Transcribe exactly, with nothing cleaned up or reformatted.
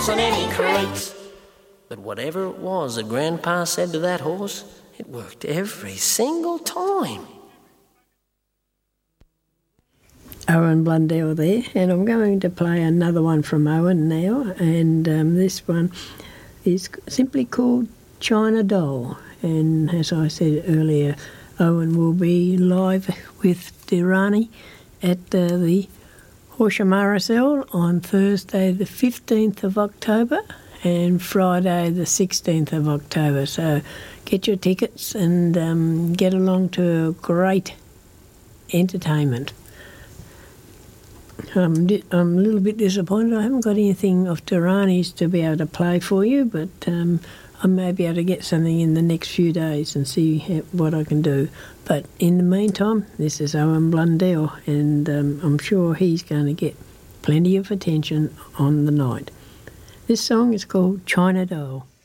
horse on any crate. But whatever it was that Grandpa said to that horse, it worked every single time. Owen Blundell there, and I'm going to play another one from Owen now, and um, this one is simply called China Doll. And as I said earlier, Owen will be live with Dhirani at uh, the Horsham R S L on Thursday the fifteenth of October and Friday the sixteenth of October. So get your tickets and um, get along to great entertainment. I'm, di- I'm a little bit disappointed. I haven't got anything of Dhirani's to be able to play for you, but um, I may be able to get something in the next few days and see how, what I can do. But in the meantime, this is Owen Blundell, and um, I'm sure he's going to get plenty of attention on the night. This song is called China Doll.